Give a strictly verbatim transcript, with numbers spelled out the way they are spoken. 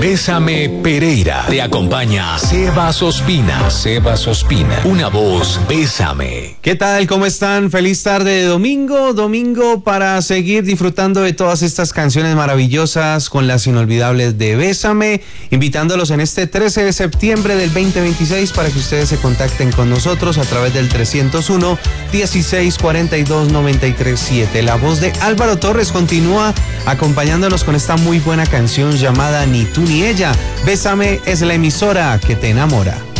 Bésame Pereira. Te acompaña Sebas Ospina. Sebas Ospina. Una voz, Bésame. ¿Qué tal? ¿Cómo están? Feliz tarde de domingo. Domingo para seguir disfrutando de todas estas canciones maravillosas con las inolvidables de Bésame. Invitándolos en este trece de septiembre del veinte veintiséis para que ustedes se contacten con nosotros a través del trescientos uno, dieciséis cuarenta y dos, noventa y tres siete. La voz de Álvaro Torres continúa acompañándonos con esta muy buena canción llamada Ni tú ni ella. Bésame es la emisora que te enamora.